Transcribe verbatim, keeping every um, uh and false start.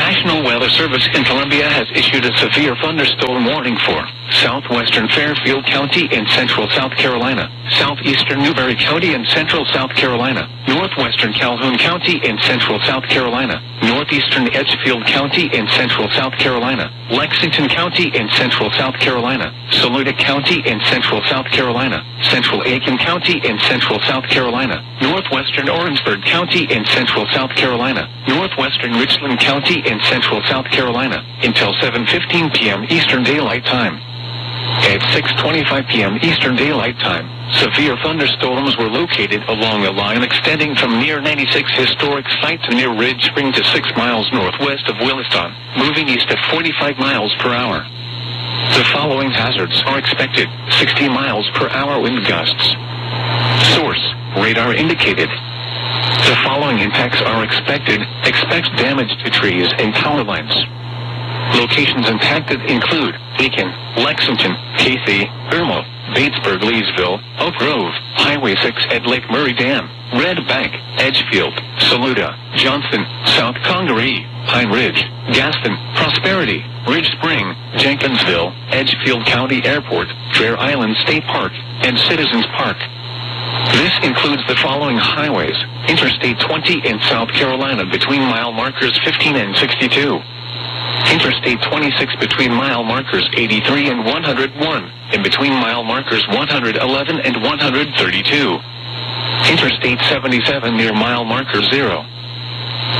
National Weather Service in Columbia has issued a severe thunderstorm warning for southwestern Fairfield County in central South Carolina, southeastern Newberry County in central South Carolina, northwestern Calhoun County in central South Carolina, northeastern Edgefield County in central South Carolina, Lexington County in central South Carolina, Saluda County in central South Carolina, central Aiken County in central South Carolina, northwestern Orangeburg County in central South Carolina, northwestern Richland County in central South Carolina, until seven fifteen p.m. Eastern Daylight Time. At six twenty-five p.m. Eastern Daylight Time, severe thunderstorms were located along a line extending from near ninety-six Historic Site to near Ridge Spring to six miles northwest of Williston, moving east at forty-five miles per hour. The following hazards are expected: sixty miles per hour wind gusts. Source: radar indicated. The following impacts are expected. Expect damage to trees and power lines. Locations impacted include Aiken, Lexington, Cathy, Irmo, Batesburg, Leesville, Oak Grove, Highway six at Lake Murray Dam, Red Bank, Edgefield, Saluda, Johnston, South Congaree, Pine Ridge, Gaston, Prosperity, Ridge Spring, Jenkinsville, Edgefield County Airport, Fair Island State Park, and Citizens Park. This includes the following highways: Interstate twenty in South Carolina between mile markers fifteen and sixty-two. Interstate twenty-six between mile markers eighty-three and one hundred one, and between mile markers one hundred eleven and one hundred thirty-two. Interstate seventy-seven near mile marker zero.